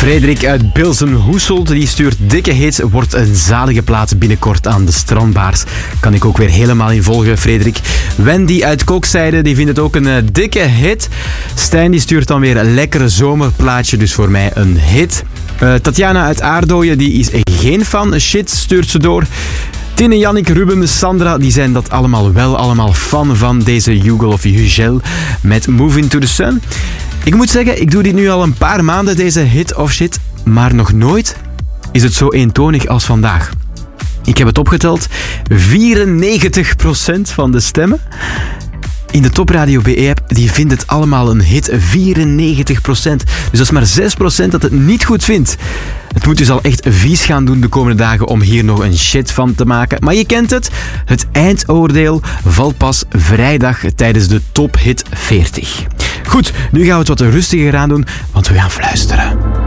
Frederik uit Bilzen-Hoeselt die stuurt dikke hits, wordt een zalige plaats binnenkort aan de strandbaars. Kan ik ook weer helemaal in volgen, Frederik. Wendy uit Kookzijde die vindt het ook een dikke hit. Stijn die stuurt dan weer een lekkere zomerplaatje, dus voor mij een hit. Tatjana uit Aardooien die is geen fan. Shit stuurt ze door. Tine, Jannik, Ruben, Sandra, die zijn dat allemaal fan van deze Hugel of Hugel met Moving to the Sun. Ik moet zeggen, ik doe dit nu al een paar maanden, deze hit of shit, maar nog nooit is het zo eentonig als vandaag. Ik heb het opgeteld, 94% van de stemmen in de Top Radio BE-app, die vindt het allemaal een hit. 94%. Dus dat is maar 6% dat het niet goed vindt. Het moet dus al echt vies gaan doen de komende dagen om hier nog een shit van te maken. Maar je kent het. Het eindoordeel valt pas vrijdag tijdens de Top Hit 40. Goed, nu gaan we het wat rustiger aan doen, want we gaan fluisteren.